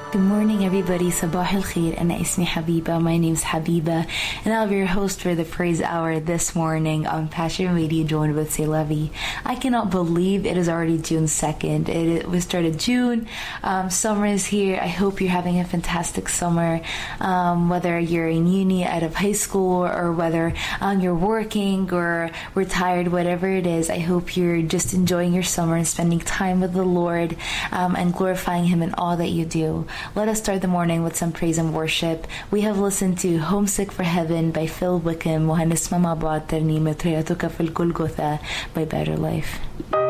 Good morning, everybody. Sabah al-Khair. Ana ismi Habiba. My name's Habiba, and I'll be your host for the Praise Hour this morning on Passion Radio, joined with Selavi. I cannot believe it is already June 2nd. We started June. Summer is here. I hope you're having a fantastic summer. Whether you're in uni, out of high school, or whether you're working or retired, whatever it is, I hope you're just enjoying your summer and spending time with the Lord and glorifying Him in all that you do. Let us start the morning with some praise and worship. We have listened to Homesick for Heaven by Phil Wickham, وهنسمع مع بعض ترنيمة رياتك في الجلجثة by Better Life.